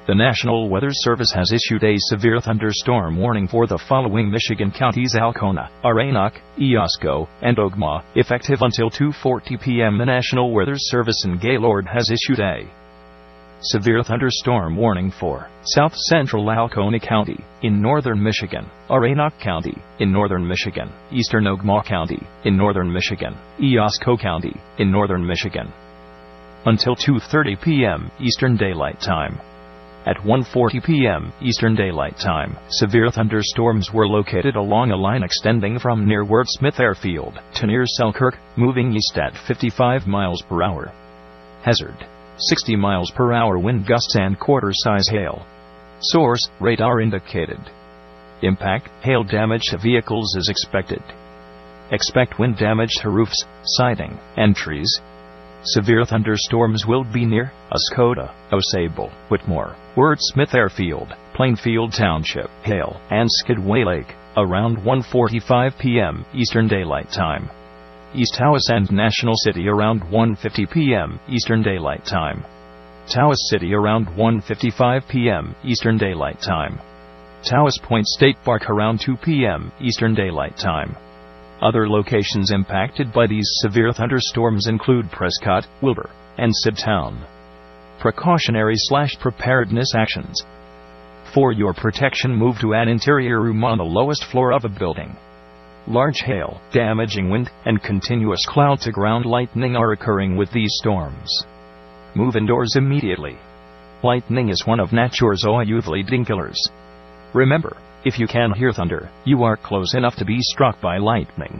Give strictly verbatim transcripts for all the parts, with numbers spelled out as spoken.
The National Weather Service has issued a severe thunderstorm warning for the following Michigan counties: Alcona, Arenac, Iosco, and Ogma, effective until two forty p.m. The National Weather Service in Gaylord has issued a severe thunderstorm warning for south central Alcona County, in northern Michigan, Arenac County, in northern Michigan, eastern Ogma County, in northern Michigan, Iosco County, in northern Michigan, until two thirty p.m. Eastern Daylight Time. At one forty p.m. Eastern Daylight Time, severe thunderstorms were located along a line extending from near Wordsmith Airfield to near Selkirk, moving east at fifty-five miles per hour. Hazard: sixty miles per hour wind gusts and quarter-size hail. Source: radar indicated. Impact: hail damage to vehicles is expected. Expect wind damage to roofs, siding, and trees. Severe thunderstorms will be near Oscoda, Osable, Whitmore, Wordsmith Airfield, Plainfield Township, Hale, and Skidway Lake, around one forty-five p.m. Eastern Daylight Time. East Tawas and National City around one fifty p.m. Eastern Daylight Time. Tawas City around one fifty-five p.m. Eastern Daylight Time. Tawas Point State Park around two p.m. Eastern Daylight Time. Other locations impacted by these severe thunderstorms include Prescott, Wilbur, and Sidtown. Precautionary slash preparedness actions. For your protection, move to an interior room on the lowest floor of a building. Large hail, damaging wind, and continuous cloud-to-ground lightning are occurring with these storms. Move indoors immediately. Lightning is one of nature's oil-leading killers. Remember, if you can hear thunder, you are close enough to be struck by lightning.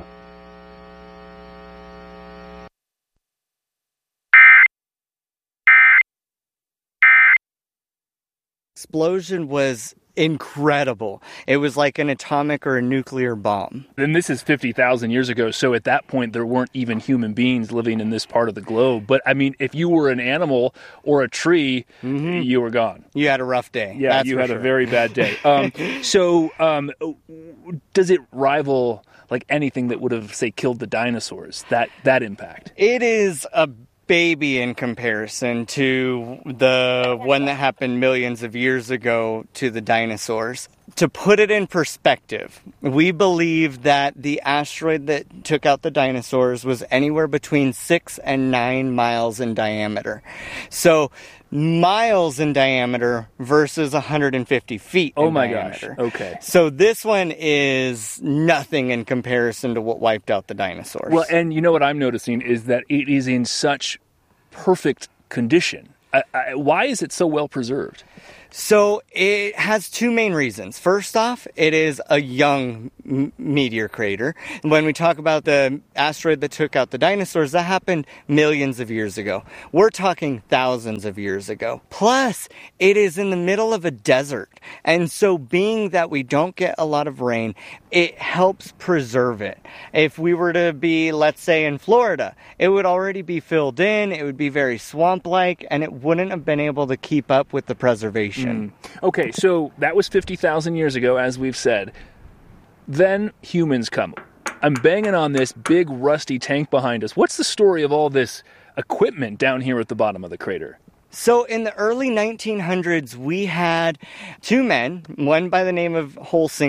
Explosion was incredible. It was like an atomic or a nuclear bomb. And this is fifty thousand years ago, so at that point there weren't even human beings living in this part of the globe. But I mean, if you were an animal or a tree, mm-hmm. you were gone. You had a rough day. Yeah, That's you had sure. a very bad day. Um, so um, does it rival like anything that would have, say, killed the dinosaurs, that, that impact? It is a baby in comparison to the one that happened millions of years ago to the dinosaurs. To put it in perspective, we believe that the asteroid that took out the dinosaurs was anywhere between six and nine miles in diameter. So miles in diameter versus one hundred fifty feet in oh my diameter. gosh. Okay. So this one is nothing in comparison to what wiped out the dinosaurs. Well, and you know what I'm noticing is that it is in such perfect condition. I, I, why is it so well preserved? So it has two main reasons. First off, it is a young m- meteor crater. When we talk about the asteroid that took out the dinosaurs, that happened millions of years ago. We're talking thousands of years ago. Plus, it is in the middle of a desert. And so being that we don't get a lot of rain, it helps preserve it. If we were to be, let's say, in Florida, it would already be filled in, it would be very swamp-like, and it wouldn't have been able to keep up with the preservation. Mm. Okay, so that was fifty thousand years ago, as we've said. Then humans come. I'm banging on this big rusty tank behind us. What's the story of all this equipment down here at the bottom of the crater? So in the early nineteen hundreds, we had two men, one by the name of Holsing